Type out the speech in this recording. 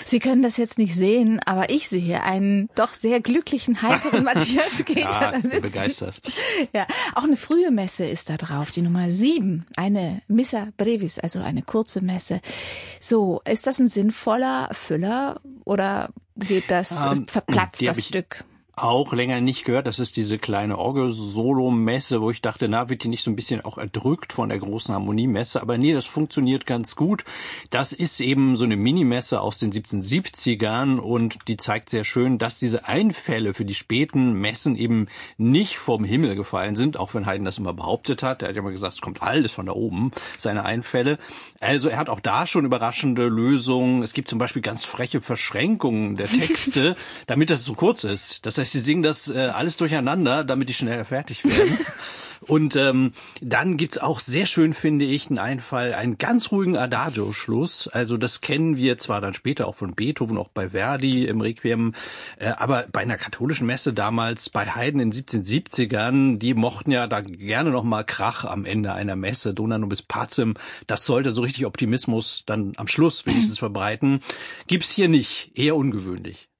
Sie können das jetzt nicht sehen, aber ich sehe einen doch sehr glücklichen, heiteren Matthias Gater. Ja, ich bin begeistert. Ja, auch eine frühe Messe ist da drauf, die Nummer 7, eine Missa brevis, also eine kurze Messe. So, ist das ein sinnvoller Füller oder geht das, verplatzt das Stück? Auch länger nicht gehört. Das ist diese kleine Orgel-Solo-Messe, wo ich dachte, wird die nicht so ein bisschen auch erdrückt von der großen Harmoniemesse? Aber nee, das funktioniert ganz gut. Das ist eben so eine Minimesse aus den 1770ern und die zeigt sehr schön, dass diese Einfälle für die späten Messen eben nicht vom Himmel gefallen sind, auch wenn Haydn das immer behauptet hat. Er hat ja immer gesagt, es kommt alles von da oben, seine Einfälle. Also er hat auch da schon überraschende Lösungen. Es gibt zum Beispiel ganz freche Verschränkungen der Texte, damit das so kurz ist. Das heißt, sie singen das alles durcheinander, damit die schneller fertig werden. Und dann gibt's auch sehr schön, finde ich, einen Einfall, einen ganz ruhigen Adagio-Schluss. Also das kennen wir zwar dann später auch von Beethoven, auch bei Verdi im Requiem, aber bei einer katholischen Messe damals, bei Haydn in den 1770ern, die mochten ja da gerne noch mal Krach am Ende einer Messe, Dona nobis pacem. Das sollte so richtig Optimismus dann am Schluss wenigstens verbreiten. Gibt's hier nicht, eher ungewöhnlich.